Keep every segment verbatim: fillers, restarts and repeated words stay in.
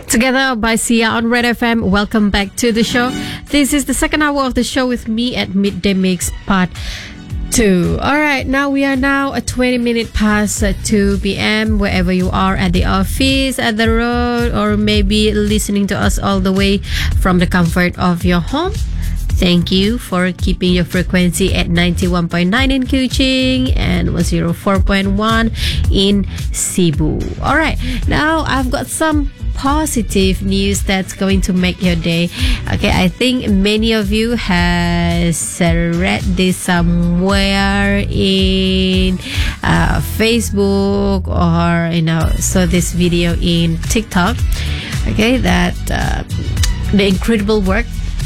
Together by Sia on Red F M. Welcome back to the show. This is the second hour of the show with me at Midday Mix Part two. Alright, now we are now at twenty minutes past two p.m. wherever you are, at the office, at the road, or maybe listening to us all the way from the comfort of your home. Thank you for keeping your frequency at ninety-one point nine in Kuching and one oh four point one in Cebu. Alright, now I've got some positive news that's going to make your day. Okay, I think many of you has read this somewhere in uh, Facebook, or you know, saw this video in TikTok. Okay, that uh, the incredible work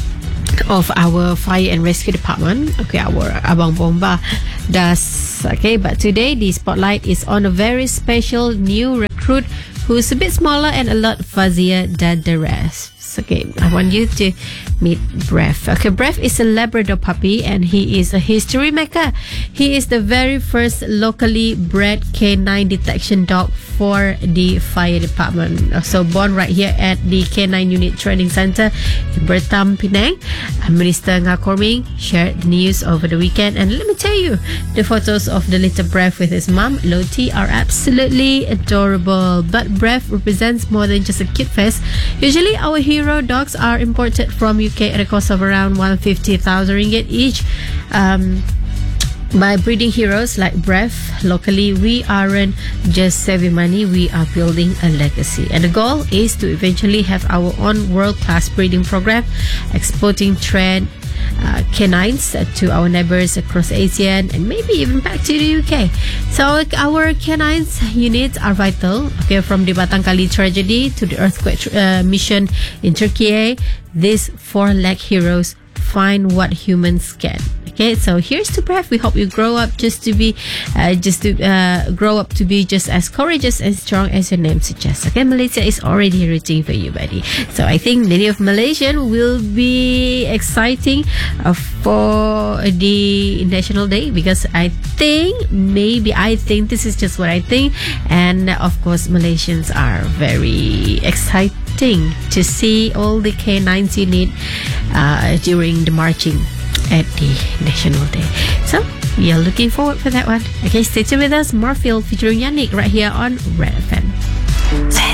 of our fire and rescue department, okay, our Abang Bomba does. Okay, but today the spotlight is on a very special new recruit who's a bit smaller and a lot fuzzier than the rest. Okay, I want you to meet Breath. Okay, Breath is a Labrador puppy and he is a history maker. He is the very first locally bred canine detection dog for the fire department. So born right here at the Canine Unit Training Center in Bertam, Penang. Minister Ngakorming shared the news over the weekend, and let me tell you, the photos of the little Breath with his mom, Loti, are absolutely adorable. But Breath represents more than just a cute face. Usually our hero dogs are imported from U K at a cost of around one hundred fifty thousand ringgit each. Um, by breeding heroes like Breath locally, we aren't just saving money, we are building a legacy. And the goal is to eventually have our own world-class breeding program, exporting trained uh, canines to our neighbors across Asia and maybe even back to the U K. So our canines units are vital. Okay, from the Batangkali tragedy to the earthquake uh, mission in Turkey, these four-leg heroes find what humans can. Okay, so here's to Breath. We hope you grow up just to be, uh, just to uh, grow up to be just as courageous and strong as your name suggests. Okay, Malaysia is already rooting for you, buddy. So I think many of Malaysian will be exciting uh, for the National Day, because I think, maybe I think, this is just what I think, and of course Malaysians are very exciting to see all the canines you need uh, during the marching at the National Day. So we are looking forward for that one. Okay, stay tuned with us. Marfield featuring Yannick right here on Red F M.